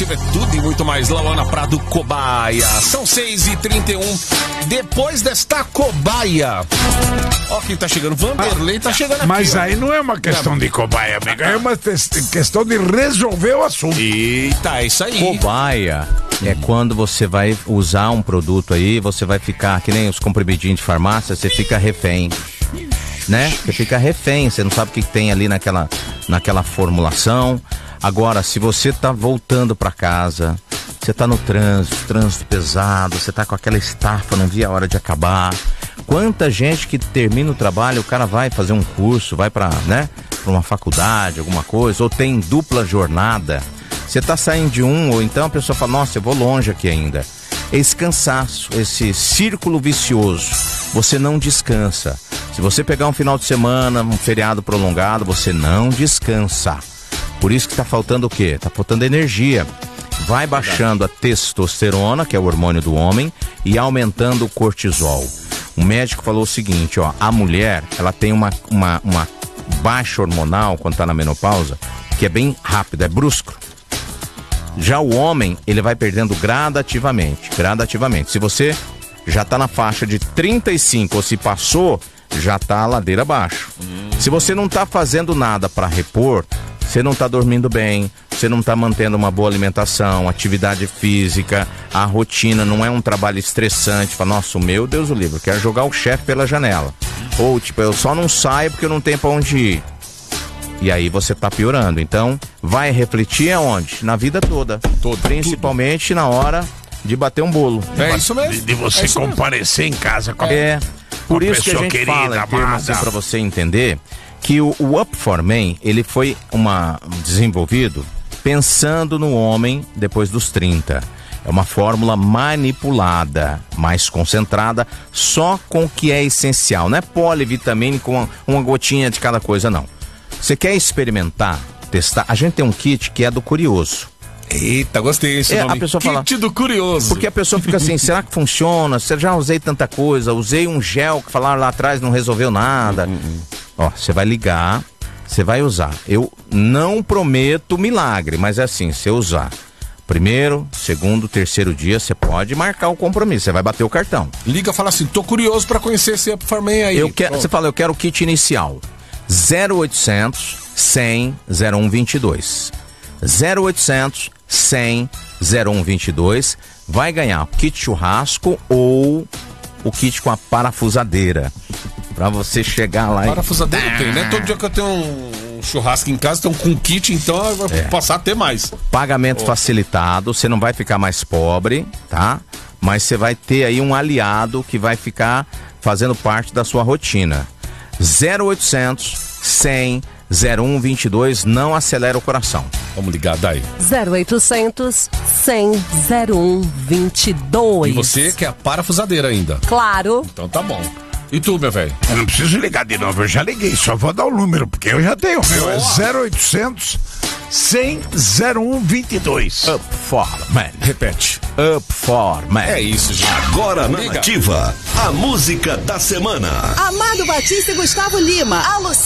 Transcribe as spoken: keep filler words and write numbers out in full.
Nativa é tudo e muito mais. Lauana Prado, Cobaia. São seis e trinta e um. Depois desta cobaia. Ó quem tá chegando. Vanderlei tá chegando aqui. Mas ó. aí não é uma questão de cobaia, amigo. É uma questão de resolver o assunto. Eita, é isso aí. Cobaia é quando você vai usar um produto aí, você vai ficar, que nem os comprimidinhos de farmácia, você fica refém. Né? Você fica refém, você não sabe o que tem ali naquela, naquela formulação. Agora, se você tá voltando pra casa, você tá no trânsito, trânsito pesado, você tá com aquela estafa, não via a hora de acabar. Quanta gente que termina o trabalho, o cara vai fazer um curso, vai pra, né, pra uma faculdade, alguma coisa, ou tem dupla jornada. Você tá saindo de um, ou então a pessoa fala, nossa, eu vou longe aqui ainda. Esse cansaço, esse círculo vicioso, você não descansa. Se você pegar um final de semana, um feriado prolongado, você não descansa. Por isso que tá faltando o quê? Tá faltando energia. Vai baixando a testosterona, que é o hormônio do homem, e aumentando o cortisol. O médico falou o seguinte, ó, a mulher, ela tem uma, uma, uma baixa hormonal quando tá na menopausa, que é bem rápida, é brusco. Já o homem, ele vai perdendo gradativamente, gradativamente. Se você já tá na faixa de trinta e cinco ou se passou, já tá a ladeira abaixo. Hum. Se você não tá fazendo nada para repor, você não tá dormindo bem, você não tá mantendo uma boa alimentação, atividade física, a rotina não é um trabalho estressante. Fala, nossa, meu Deus o livre, eu quero jogar o chefe pela janela. Ou tipo, eu só não saio porque eu não tenho pra onde ir. E aí você tá piorando. Então, vai refletir aonde? Na vida toda. Todo, Principalmente tudo. Na hora de bater um bolo. É isso mesmo. De, de você é comparecer mesmo. Em casa com a, É, por com a isso que a gente querida, fala, em termos assim, amada. pra você entender, que o, o Up for Men, ele foi uma, desenvolvido pensando no homem depois dos trinta. É uma fórmula manipulada, mais concentrada, só com o que é essencial. Não é polivitamínico com uma, uma gotinha de cada coisa, não. Você quer experimentar, testar? A gente tem um kit que é do curioso. Eita, gostei esse É, nome. a pessoa Kit fala, do curioso. Porque a pessoa fica assim, será que funciona? Você já usei tanta coisa, usei um gel que falaram lá atrás, não resolveu nada. Hum, hum. Ó, você vai ligar, você vai usar. Eu não prometo milagre, mas é assim, você usar. Primeiro, segundo, terceiro dia, você pode marcar o compromisso, você vai bater o cartão. Liga, fala assim, tô curioso pra conhecer esse Up for Men aí. Eu quero, você fala, eu quero o kit inicial. zero oitocentos, cem, zero um vinte e dois. zero oitocentos, cem, zero um vinte e dois. Vai ganhar o kit churrasco ou o kit com a parafusadeira. Pra você chegar lá Parafusadeira e... tem, né? Todo dia que eu tenho um churrasco em casa, então com kit, então eu vou é. passar a ter mais. Pagamento oh. facilitado, você não vai ficar mais pobre, tá? Mas você vai ter aí um aliado que vai ficar fazendo parte da sua rotina. zero oitocentos, cem, zero um vinte e dois, não acelera o coração. Vamos ligar daí. zero oitocentos, cem, zero um vinte e dois. E você quer a parafusadeira ainda? Claro. Então tá bom. E tu, meu velho? Eu não preciso ligar de novo, eu já liguei, só vou dar o número, porque eu já tenho o meu. É zero oitocentos, cem, zero um vinte e dois. Up for Men. Repete. Up for Men. É isso, gente. Agora na Nativa, a música da semana. Amado Batista e Gustavo Lima. Alô.